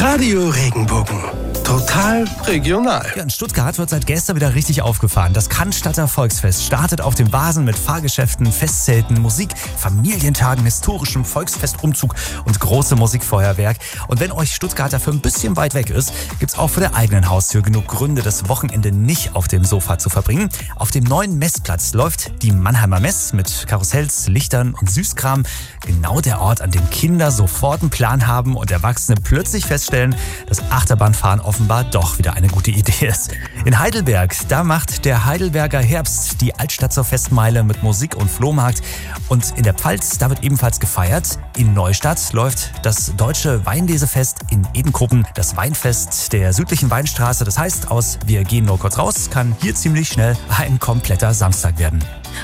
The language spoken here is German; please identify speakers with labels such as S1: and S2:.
S1: Radio Regenbogen. Total regional.
S2: Ja, in Stuttgart wird seit gestern wieder richtig aufgefahren. Das Cannstatter Volksfest startet auf dem Vasen mit Fahrgeschäften, Festzelten, Musik, Familientagen, historischem Volksfestumzug und großem Musikfeuerwerk. Und wenn euch Stuttgart dafür ein bisschen weit weg ist, gibt's auch vor der eigenen Haustür genug Gründe, das Wochenende nicht auf dem Sofa zu verbringen. Auf dem neuen Messplatz läuft die Mannheimer Mess mit Karussells, Lichtern und Süßkram. Genau der Ort, an dem Kinder sofort einen Plan haben und Erwachsene plötzlich feststellen, dass Achterbahnfahren offenbar doch wieder eine gute Idee ist. In Heidelberg, da macht der Heidelberger Herbst die Altstadt zur Festmeile mit Musik und Flohmarkt. Und in der Pfalz, da wird ebenfalls gefeiert. In Neustadt läuft das Deutsche Weinlesefest, in Edenkoben das Weinfest der südlichen Weinstraße. Das heißt, aus Wir gehen nur kurz raus kann hier ziemlich schnell ein kompletter Samstag werden.